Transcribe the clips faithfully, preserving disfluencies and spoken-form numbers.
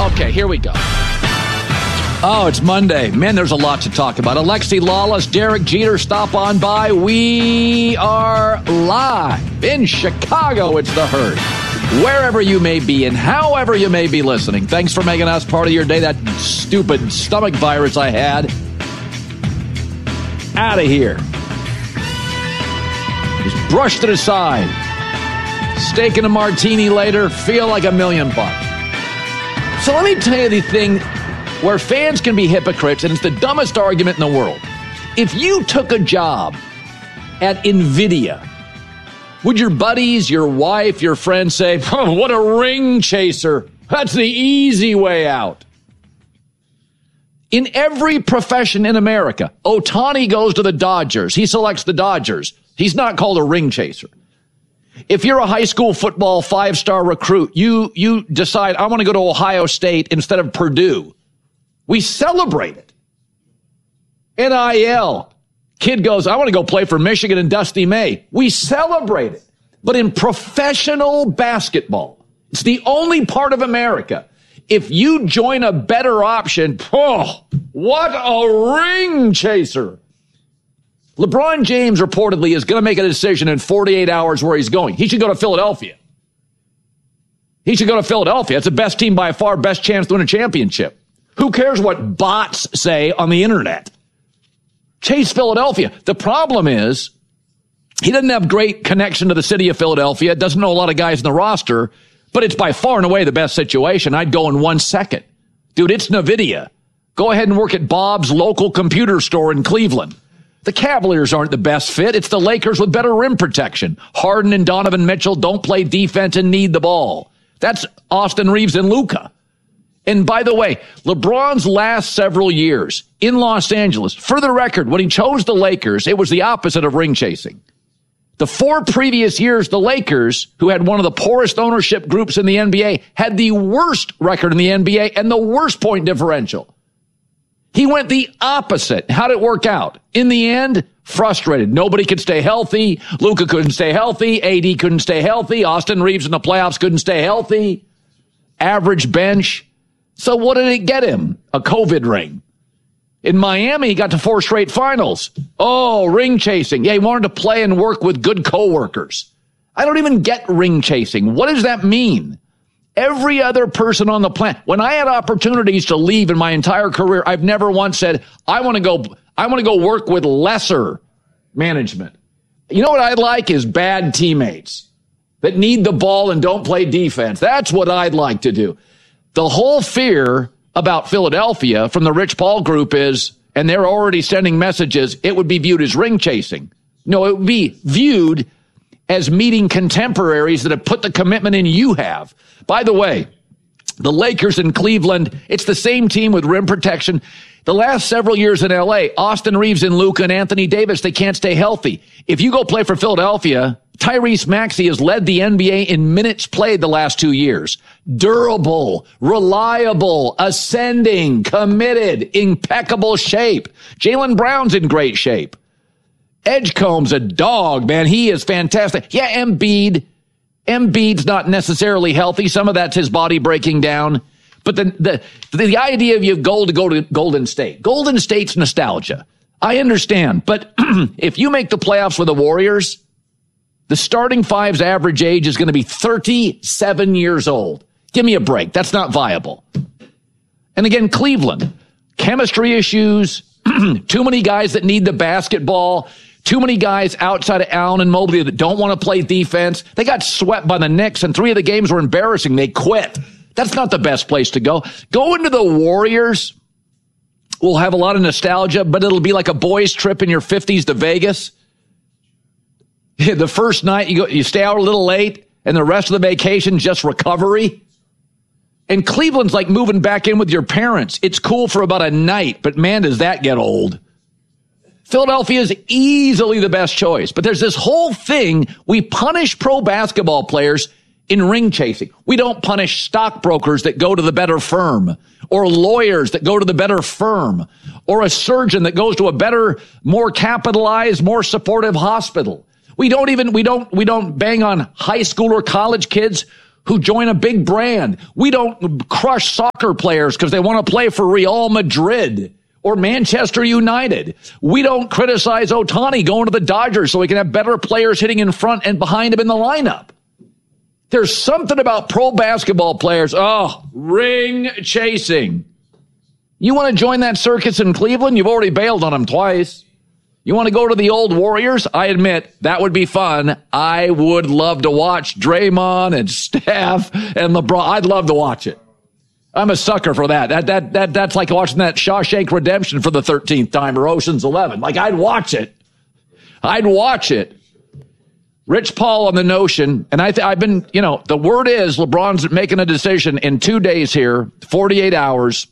Okay, here we go. Oh, it's Monday. Man, there's a lot to talk about. Alexi Lawless, Derek Jeter, stop on by. We are live in Chicago. It's The Herd. Wherever you may be and however you may be listening, thanks for making us part of your day. That stupid stomach virus I had. Out of here. Just brushed it aside. Steak and a martini later, feel like a million bucks. So let me tell you the thing where fans can be hypocrites, and it's the dumbest argument in the world. If you took a job at NVIDIA, would your buddies, your wife, your friends say, oh, what a ring chaser. That's the easy way out. In every profession in America, Ohtani goes to the Dodgers. He selects the Dodgers. He's not called a ring chaser. If you're a high school football five-star recruit, you, you decide, I want to go to Ohio State instead of Purdue. We celebrate it. N I L. Kid goes, I want to go play for Michigan and Dusty May. We celebrate it. But in professional basketball, it's the only part of America. If you join a better option, oh, what a ring chaser. LeBron James reportedly is going to make a decision in forty-eight hours where he's going. He should go to Philadelphia. He should go to Philadelphia. It's the best team by far, best chance to win a championship. Who cares what bots say on the internet? Chase Philadelphia. The problem is he doesn't have great connection to the city of Philadelphia, doesn't know a lot of guys in the roster, but it's by far and away the best situation. I'd go in one second. Dude, it's NVIDIA. Go ahead and work at Bob's local computer store in Cleveland. The Cavaliers aren't the best fit. It's the Lakers with better rim protection. Harden and Donovan Mitchell don't play defense and need the ball. That's Austin Reeves and Luka. And by the way, LeBron's last several years in Los Angeles, for the record, when he chose the Lakers, it was the opposite of ring chasing. The four previous years, the Lakers, who had one of the poorest ownership groups in the N B A, had the worst record in the N B A and the worst point differential. He went the opposite. How'd it work out? In the end, frustrated. Nobody could stay healthy. Luka couldn't stay healthy. A D couldn't stay healthy. Austin Reeves in the playoffs couldn't stay healthy. Average bench. So what did it get him? A COVID ring. In Miami, he got to four straight finals. Oh, ring chasing. Yeah, he wanted to play and work with good coworkers. I don't even get ring chasing. What does that mean? Every other person on the planet, when I had opportunities to leave in my entire career, I've never once said, I want to go, I want to go work with lesser management. You know what I'd like is bad teammates that need the ball and don't play defense. That's what I'd like to do. The whole fear about Philadelphia from the Rich Paul group is, and they're already sending messages, it would be viewed as ring chasing. No, it would be viewed as meeting contemporaries that have put the commitment in you have. By the way, the Lakers in Cleveland, it's the same team with rim protection. The last several years in L A, Austin Reeves and Luka and Anthony Davis, they can't stay healthy. If you go play for Philadelphia, Tyrese Maxey has led the N B A in minutes played the last two years. Durable, reliable, ascending, committed, impeccable shape. Jaylen Brown's in great shape. Edgecombe's a dog, man. He is fantastic. Yeah, Embiid. Embiid's not necessarily healthy. Some of that's his body breaking down. But the, the, the idea of you goal to go to Golden State. Golden State's nostalgia. I understand. But if you make the playoffs with the Warriors, the starting five's average age is going to be thirty-seven years old. Give me a break. That's not viable. And again, Cleveland, chemistry issues, too many guys that need the basketball, too many guys outside of Allen and Mobley that don't want to play defense. They got swept by the Knicks, and three of the games were embarrassing. They quit. That's not the best place to go. Go into the Warriors. We'll have a lot of nostalgia, but it'll be like a boys' trip in your fifties to Vegas. The first night, you go, you stay out a little late, and the rest of the vacation just recovery. And Cleveland's like moving back in with your parents. It's cool for about a night, but man, does that get old. Philadelphia is easily the best choice. But there's this whole thing. We punish pro basketball players in ring chasing. We don't punish stockbrokers that go to the better firm, or lawyers that go to the better firm, or a surgeon that goes to a better, more capitalized, more supportive hospital. We don't even, we don't, we don't bang on high school or college kids who join a big brand. We don't crush soccer players because they want to play for Real Madrid or Manchester United. We don't criticize Ohtani going to the Dodgers so we can have better players hitting in front and behind him in the lineup. There's something about pro basketball players. Oh, ring chasing. You want to join that circus in Cleveland? You've already bailed on them twice. You want to go to the old Warriors? I admit, that would be fun. I would love to watch Draymond and Steph and LeBron. I'd love to watch it. I'm a sucker for that. That that that That's like watching that Shawshank Redemption for the thirteenth time or Ocean's eleven. Like, I'd watch it. I'd watch it. Rich Paul on the notion, and I th- I've been, you know, the word is LeBron's making a decision in two days here, forty-eight hours.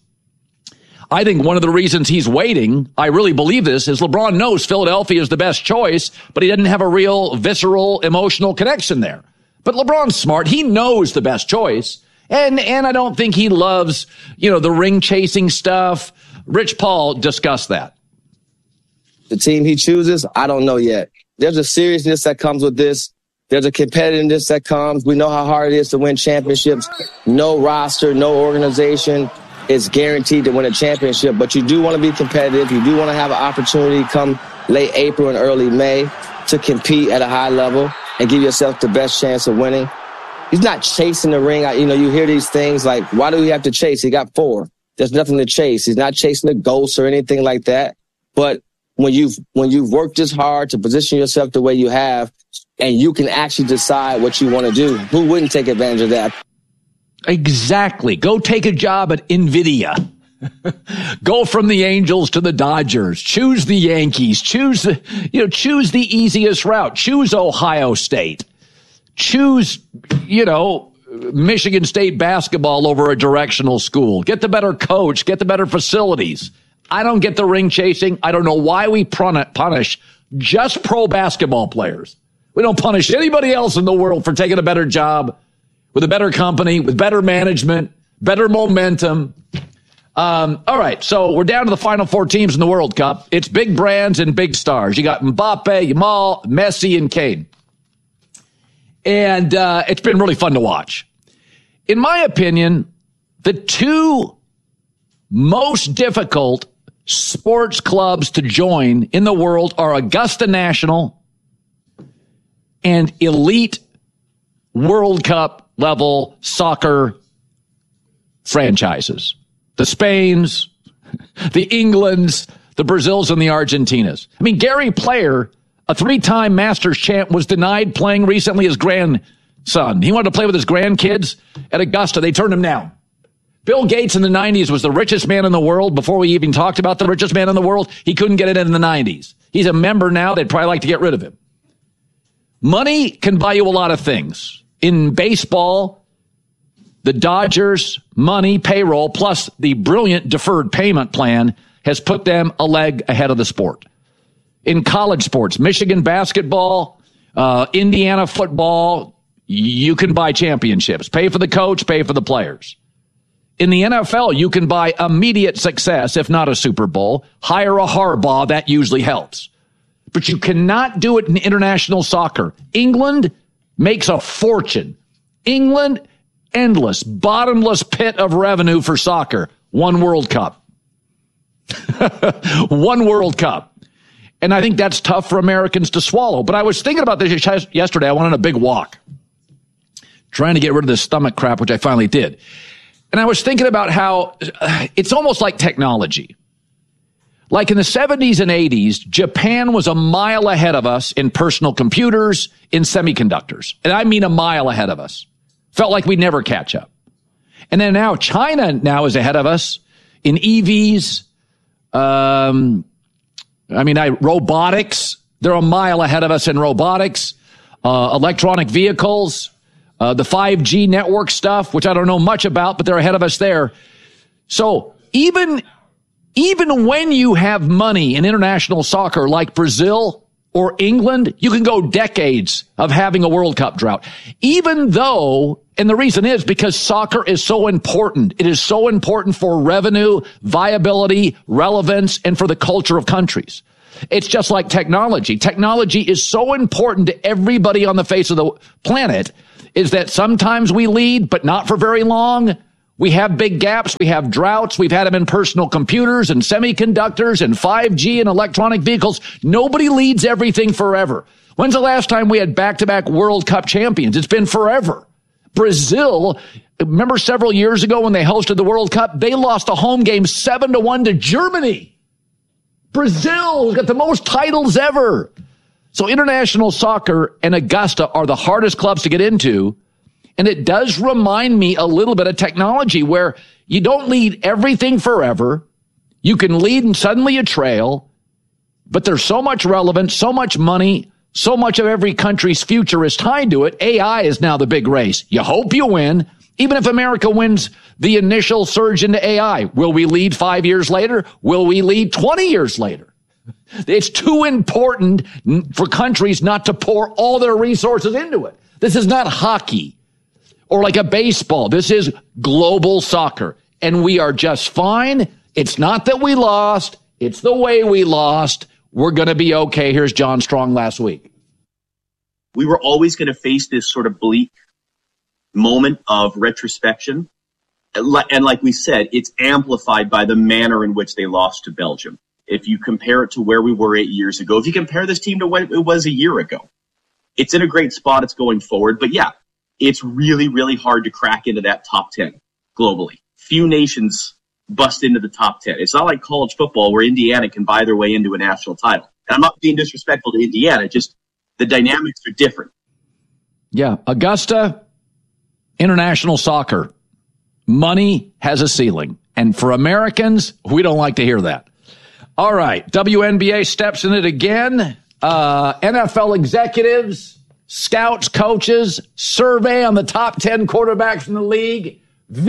I think one of the reasons he's waiting, I really believe this, is LeBron knows Philadelphia is the best choice, but he didn't have a real visceral, emotional connection there. But LeBron's smart. He knows the best choice. And and I don't think he loves, you know, the ring-chasing stuff. Rich Paul discussed that. The team he chooses, I don't know yet. There's a seriousness that comes with this. There's a competitiveness that comes. We know how hard it is to win championships. No roster, no organization is guaranteed to win a championship, but you do want to be competitive. You do want to have an opportunity come late April and early May to compete at a high level and give yourself the best chance of winning. He's not chasing the ring. You know, you hear these things like, why do we have to chase? He got four. There's nothing to chase. He's not chasing the ghosts or anything like that. But when you've, when you've worked this hard to position yourself the way you have, and you can actually decide what you want to do, who wouldn't take advantage of that? Exactly. Go take a job at NVIDIA. Go from the Angels to the Dodgers. Choose the Yankees. Choose the, you know, choose the easiest route. Choose Ohio State. Choose, you know, Michigan State basketball over a directional school. Get the better coach. Get the better facilities. I don't get the ring chasing. I don't know why we punish just pro basketball players. We don't punish anybody else in the world for taking a better job with a better company, with better management, better momentum. Um, all right, so we're down to the final four teams in the World Cup. It's big brands and big stars. You got Mbappe, Yamal, Messi, and Kane. And uh, it's been really fun to watch. In my opinion, the two most difficult sports clubs to join in the world are Augusta National and elite World Cup level soccer franchises. The Spains, the Englands, the Brazils, and the Argentinas. I mean, Gary Player, a three-time Masters champ, was denied playing recently his grandson. He wanted to play with his grandkids at Augusta. They turned him down. Bill Gates in the nineties was the richest man in the world. Before we even talked about the richest man in the world, he couldn't get it in the nineties. He's a member now. They'd probably like to get rid of him. Money can buy you a lot of things. In baseball, the Dodgers' money, payroll, plus the brilliant deferred payment plan has put them a leg ahead of the sport. In college sports, Michigan basketball, uh, Indiana football, you can buy championships. Pay for the coach, pay for the players. In the N F L, you can buy immediate success, if not a Super Bowl. Hire a Harbaugh, that usually helps. But you cannot do it in international soccer. England makes a fortune. England, endless, bottomless pit of revenue for soccer. One World Cup. One World Cup. And I think that's tough for Americans to swallow. But I was thinking about this yesterday. I went on a big walk, trying to get rid of this stomach crap, which I finally did. And I was thinking about how it's almost like technology. Like in the seventies and eighties, Japan was a mile ahead of us in personal computers, in semiconductors. And I mean a mile ahead of us. Felt like we'd never catch up. And then now China now is ahead of us in E Vs. Um, I mean, I, robotics. They're a mile ahead of us in robotics, uh, electronic vehicles. Uh, the five G network stuff, which I don't know much about, but they're ahead of us there. So even, even when you have money in international soccer like Brazil or England, you can go decades of having a World Cup drought. Even though, and the reason is because soccer is so important. It is so important for revenue, viability, relevance, and for the culture of countries. It's just like technology. Technology is so important to everybody on the face of the planet. is that sometimes we lead, but not for very long. We have big gaps. We have droughts. We've had them in personal computers and semiconductors and five G and electronic vehicles. Nobody leads everything forever. When's the last time we had back-to-back World Cup champions? It's been forever. Brazil, remember several years ago when they hosted the World Cup? They lost a home game seven to one to Germany. Brazil got the most titles ever. So international soccer and Augusta are the hardest clubs to get into. And it does remind me a little bit of technology where you don't lead everything forever. You can lead and suddenly you trail, but there's so much relevance, so much money, so much of every country's future is tied to it. A I is now the big race. You hope you win. Even if America wins the initial surge into A I, will we lead five years later? Will we lead twenty years later? It's too important for countries not to pour all their resources into it. This is not hockey or like a baseball. This is global soccer. And we are just fine. It's not that we lost. It's the way we lost. We're going to be okay. Here's John Strong last week. We were always going to face this sort of bleak moment of retrospection. And like we said, it's amplified by the manner in which they lost to Belgium. If you compare it to where we were eight years ago, if you compare this team to what it was a year ago, it's in a great spot. It's going forward. But yeah, it's really, really hard to crack into that top ten globally. Few nations bust into the top ten. It's not like college football where Indiana can buy their way into a national title. And I'm not being disrespectful to Indiana, just the dynamics are different. Yeah, Augusta, international soccer. Money has a ceiling. And for Americans, we don't like to hear that. All right, W N B A steps in it again. Uh, N F L executives, scouts, coaches, survey on the top ten quarterbacks in the league.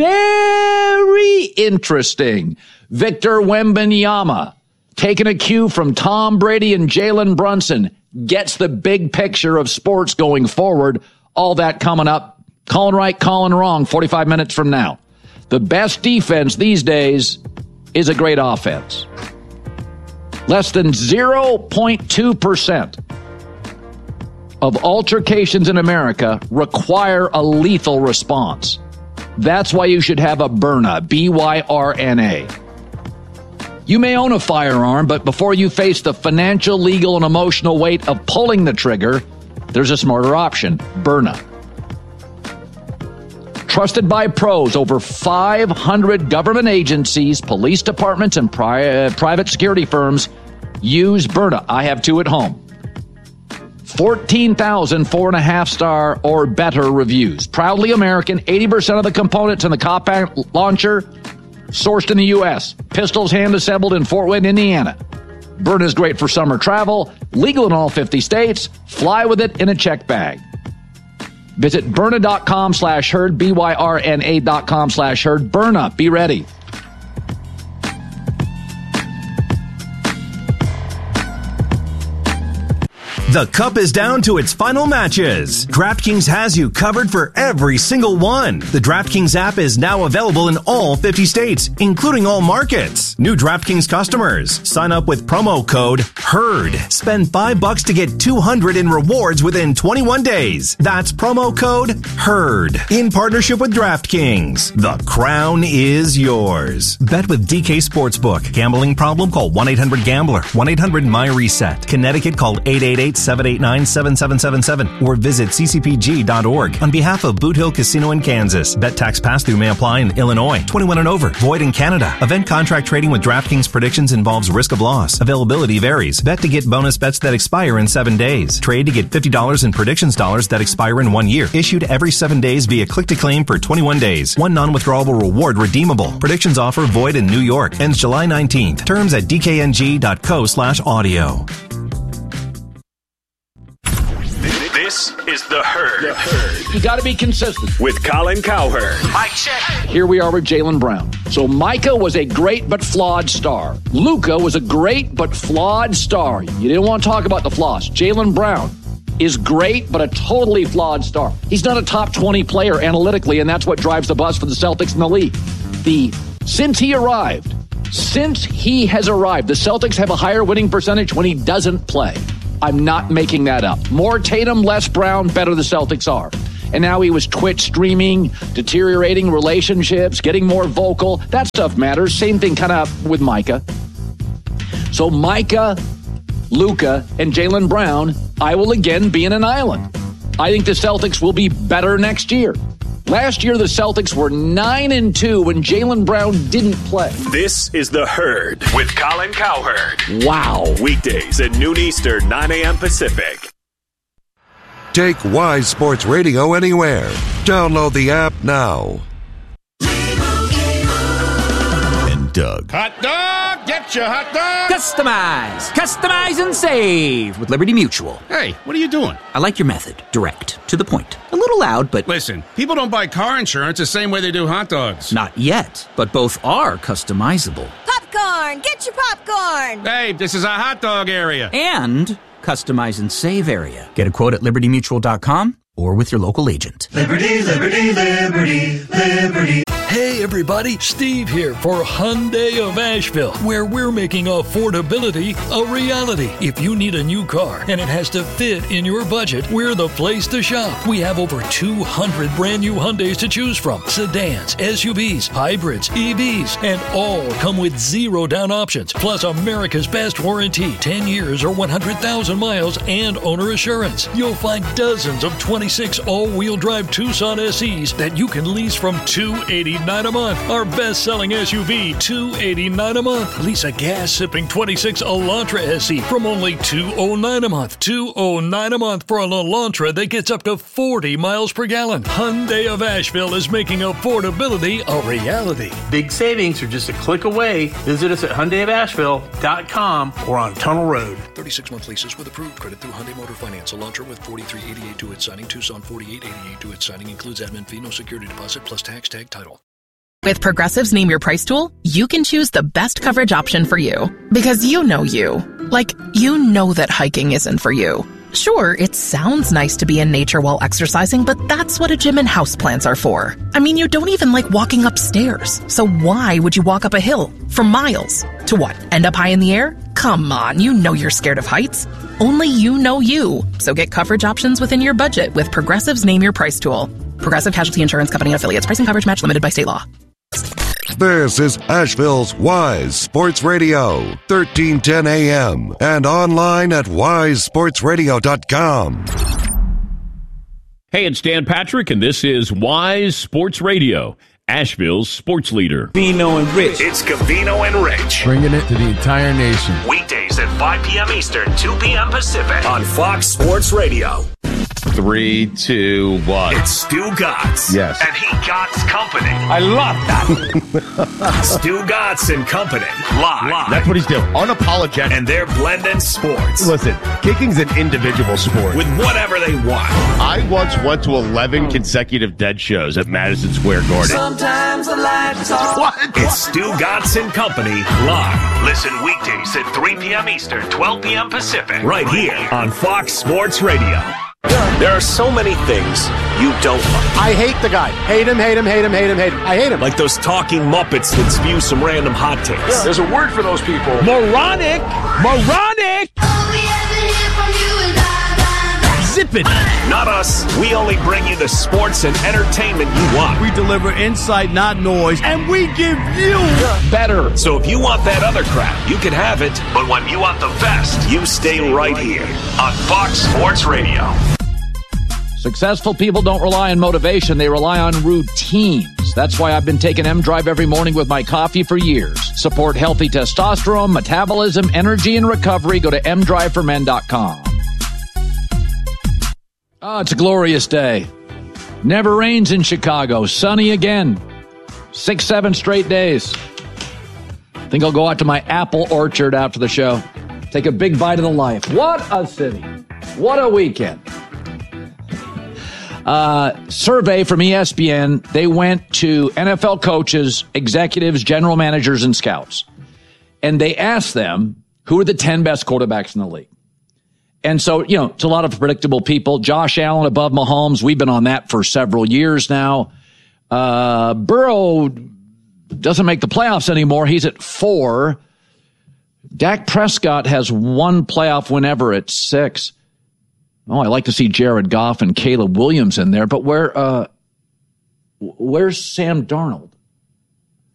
Very interesting. Victor Wembanyama, taking a cue from Tom Brady and Jalen Brunson, gets the big picture of sports going forward. All that coming up. Calling right, calling wrong, forty-five minutes from now. The best defense these days is a great offense. Less than zero point two percent of altercations in America require a lethal response. That's why you should have a Byrna, B Y R N A. You may own a firearm, but before you face the financial, legal, and emotional weight of pulling the trigger, there's a smarter option, Byrna. Trusted by pros, over five hundred government agencies, police departments, and pri- uh, private security firms use Byrna. I have two at home. fourteen thousand four and a half star or better reviews. Proudly American, eighty percent of the components in the compact launcher sourced in the U S. Pistols hand assembled in Fort Wayne, Indiana. Byrna is great for summer travel, legal in all fifty states. Fly with it in a check bag. Visit Byrna.com slash herd, B Y R N A dot com slash herd. Byrna, be ready. The cup is down to its final matches. DraftKings has you covered for every single one. The DraftKings app is now available in all fifty states, including all markets. New DraftKings customers, sign up with promo code HERD. Spend five bucks to get two hundred in rewards within twenty-one days. That's promo code HERD. In partnership with DraftKings, the crown is yours. Bet with D K Sportsbook. Gambling problem? Call one eight hundred gambler. one eight hundred my reset. Connecticut, call eight eight eight seven eight nine seven seven seven seven or visit c c p g dot org. On behalf of Boot Hill Casino in Kansas, bet tax pass-through may apply in Illinois. twenty-one and over. Void in Canada. Event contract trading with DraftKings predictions involves risk of loss. Availability varies. Bet to get bonus bets that expire in seven days. Trade to get fifty dollars in predictions dollars that expire in one year. Issued every seven days via click-to-claim for twenty-one days. One non-withdrawable reward redeemable. Predictions offer void in New York. Ends July nineteenth. Terms at d k n g dot co slash audio. This is The Herd. The Herd. You got to be consistent. With Colin Cowherd. Mic check. Here we are with Jaylen Brown. So Micah was a great but flawed star. Luka was a great but flawed star. You didn't want to talk about the flaws. Jaylen Brown is great but a totally flawed star. He's not a top twenty player analytically, and that's what drives the bus for the Celtics in the league. The since he arrived, since he has arrived, the Celtics have a higher winning percentage when he doesn't play. I'm not making that up. More Tatum, less Brown, better the Celtics are. And now he was Twitch streaming, deteriorating relationships, getting more vocal. That stuff matters. Same thing kind of with Micah. So Micah, Luka, and Jaylen Brown, I will again be in an island. I think the Celtics will be better next year. Last year, the Celtics were nine and two when Jaylen Brown didn't play. This is The Herd with Colin Cowherd. Wow. Weekdays at noon Eastern, nine a.m. Pacific. Take Wise Sports Radio anywhere. Download the app now. And Doug. Hot dog! Get your hot dog! Customize! Customize and save with Liberty Mutual. Hey, what are you doing? I like your method. Direct. To the point. A little loud, but... Listen, people don't buy car insurance the same way they do hot dogs. Not yet, but both are customizable. Popcorn! Get your popcorn! Hey, this is a hot dog area. And customize and save area. Get a quote at liberty mutual dot com or with your local agent. Liberty, liberty, liberty, liberty. Hey everybody, Steve here for Hyundai of Asheville, where we're making affordability a reality. If you need a new car and it has to fit in your budget, we're the place to shop. We have over two hundred brand new Hyundais to choose from. Sedans, S U Vs, hybrids, E Vs, and all come with zero down options. Plus America's best warranty, ten years or one hundred thousand miles and owner assurance. You'll find dozens of twenty-six all-wheel drive Tucson S Es that you can lease from two hundred eighty-nine dollars a month. Our best-selling S U V, two hundred eighty-nine dollars a month. Lease a gas-sipping twenty-six Elantra S E from only two hundred nine dollars a month. two hundred nine dollars a month for an Elantra that gets up to forty miles per gallon. Hyundai of Asheville is making affordability a reality. Big savings are just a click away. Visit us at hyundai of asheville dot com or on Tunnel Road. thirty-six month leases with approved credit through Hyundai Motor Finance. Elantra with forty-three eighty-eight to its signing. Tucson forty-eight eighty-eight to its signing. Includes admin fee, no security deposit, plus tax tag title. With Progressive's Name Your Price tool, you can choose the best coverage option for you. Because you know you. Like, you know that hiking isn't for you. Sure, it sounds nice to be in nature while exercising, but that's what a gym and houseplants are for. I mean, you don't even like walking upstairs. So why would you walk up a hill for miles? To what, end up high in the air? Come on, you know you're scared of heights. Only you know you. So get coverage options within your budget with Progressive's Name Your Price tool. Progressive Casualty Insurance Company and affiliates. Pricing coverage match limited by state law. This is Asheville's Wise Sports Radio, thirteen ten a.m. and online at wise sports radio dot com. Hey, it's Dan Patrick, and this is Wise Sports Radio, Asheville's sports leader. Vino and Rich. It's Covino and Rich. Bringing it to the entire nation. Weekdays at five p.m. Eastern, two p.m. Pacific on Fox Sports Radio. Three, two, one. It's Stu Gatz. Yes. And he Gatz Company. I love that. Stu Gatz and Company. Live. Live. That's what he's doing. Unapologetic. And they're blending sports. Listen, kicking's an individual sport. With whatever they want. I once went to eleven consecutive dead shows at Madison Square Garden. Sometimes the lights are... What? It's Stu Gatz and Company. Live. Listen weekdays at three p.m. Eastern, twelve p.m. Pacific. Right here on Fox Sports Radio. There are so many things you don't like. I hate the guy. Hate him, hate him, hate him, hate him, hate him. I hate him. Like those talking Muppets that spew some random hot takes. Yeah. There's a word for those people. Moronic! Moronic! Zip it! Not us. We only bring you the sports and entertainment you want. We deliver insight, not noise, and we give you better. So if you want that other crap, you can have it. But when you want the best, you stay right here on Fox Sports Radio. Successful people don't rely on motivation. They rely on routines. That's why I've been taking M-Drive every morning with my coffee for years. Support healthy testosterone, metabolism, energy, and recovery. Go to m drive for men dot com. Oh, it's a glorious day. Never rains in Chicago. Sunny again. Six, seven straight days. I think I'll go out to my apple orchard after the show. Take a big bite of the life. What a city. What a weekend. Uh, survey from E S P N. They went to N F L coaches, executives, general managers, and scouts. And they asked them, who are the ten best quarterbacks in the league? And so, you know, it's a lot of predictable people. Josh Allen above Mahomes. We've been on that for several years now. Uh, Burrow doesn't make the playoffs anymore. He's at four. Dak Prescott has one playoff win ever at six. Oh, I like to see Jared Goff and Caleb Williams in there, but where, uh, where's Sam Darnold?